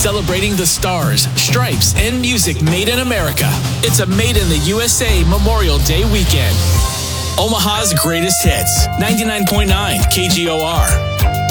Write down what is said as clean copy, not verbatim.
celebrating the stars, stripes, and music made in America. It's a Made in the USA Memorial Day weekend. Omaha's greatest hits, 99.9 KGOR.